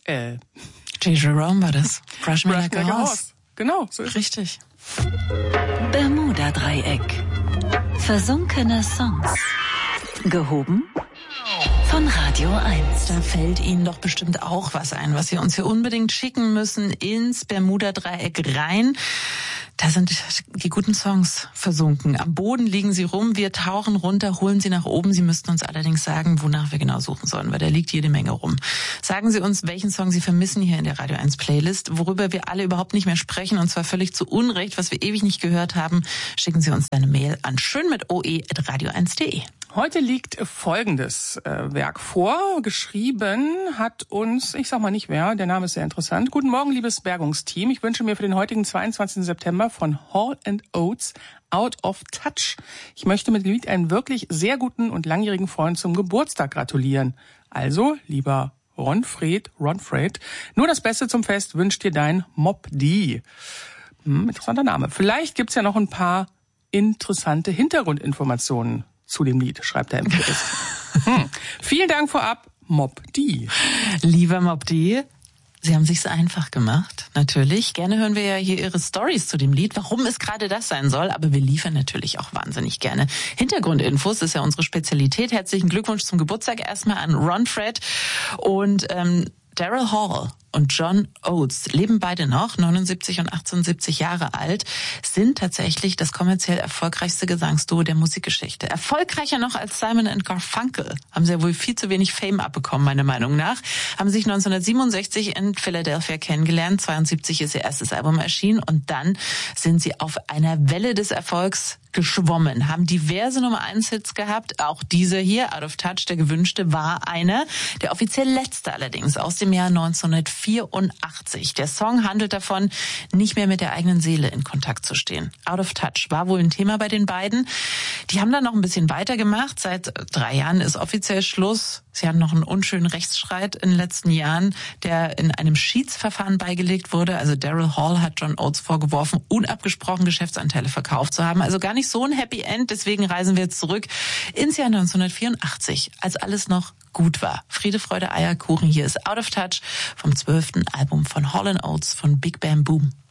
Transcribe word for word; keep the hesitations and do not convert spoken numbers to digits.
Äh. J. Jerome war das. Brush me like a horse. Genau, so ist Richtig. Bermuda-Dreieck. Versunkene Songs. Gehoben von Radio eins. Da fällt Ihnen doch bestimmt auch was ein, was Sie uns hier unbedingt schicken müssen ins Bermuda-Dreieck rein. Da sind die guten Songs versunken. Am Boden liegen sie rum, wir tauchen runter, holen sie nach oben. Sie müssten uns allerdings sagen, wonach wir genau suchen sollen, weil da liegt jede Menge rum. Sagen Sie uns, welchen Song Sie vermissen hier in der Radio eins Playlist, worüber wir alle überhaupt nicht mehr sprechen, und zwar völlig zu Unrecht, was wir ewig nicht gehört haben. Schicken Sie uns eine Mail an schön mit oe at radio eins punkt de. Heute liegt folgendes äh, Werk vor. Geschrieben hat uns, ich sag mal nicht wer, der Name ist sehr interessant. Guten Morgen, liebes Bergungsteam. Ich wünsche mir für den heutigen zweiundzwanzigsten September von Hall and Oates Out of Touch. Ich möchte mit dem Lied einen wirklich sehr guten und langjährigen Freund zum Geburtstag gratulieren. Also, lieber Ronfred, Ronfred, nur das Beste zum Fest wünscht dir dein Mob D. Hm, interessanter Name. Vielleicht gibt's ja noch ein paar interessante Hintergrundinformationen zu dem Lied, schreibt er im Text. hm. Vielen Dank vorab, Mob D. Lieber Mob D, Sie haben sich's einfach gemacht, natürlich. Gerne hören wir ja hier Ihre Stories zu dem Lied, warum es gerade das sein soll. Aber wir liefern natürlich auch wahnsinnig gerne Hintergrundinfos, das ist ja unsere Spezialität. Herzlichen Glückwunsch zum Geburtstag erstmal an Ronfred. Und ähm, Daryl Hall und John Oates leben beide noch, neunundsiebzig und achtundsiebzig Jahre alt, sind tatsächlich das kommerziell erfolgreichste Gesangsduo der Musikgeschichte. Erfolgreicher noch als Simon and Garfunkel. Haben sie ja wohl viel zu wenig Fame abbekommen, meiner Meinung nach. Haben sich neunzehnhundertsiebenundsechzig in Philadelphia kennengelernt. zweiundsiebzig ist ihr erstes Album erschienen und dann sind sie auf einer Welle des Erfolgs geschwommen, haben diverse Nummer eins Hits gehabt. Auch dieser hier, Out of Touch, der gewünschte, war einer. Der offiziell letzte allerdings aus dem Jahr neunzehnhundertvierundachtzig. Der Song handelt davon, nicht mehr mit der eigenen Seele in Kontakt zu stehen. Out of Touch war wohl ein Thema bei den beiden. Die haben dann noch ein bisschen weitergemacht. Seit drei Jahren ist offiziell Schluss. Sie hatten noch einen unschönen Rechtsstreit in den letzten Jahren, der in einem Schiedsverfahren beigelegt wurde. Also Daryl Hall hat John Oates vorgeworfen, unabgesprochen Geschäftsanteile verkauft zu haben. Also gar nicht so ein Happy End. Deswegen reisen wir jetzt zurück ins Jahr neunzehnhundertvierundachtzig, als alles noch gut war. Friede, Freude, Eierkuchen. Hier ist Out of Touch vom zwölften Album von Hall and Oates von Big Bam Boom.